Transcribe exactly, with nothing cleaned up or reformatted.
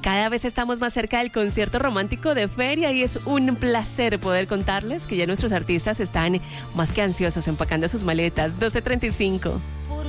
Cada vez estamos más cerca del concierto romántico de Feria y es un placer poder contarles que ya nuestros artistas están más que ansiosos empacando sus maletas. doce treinta y cinco.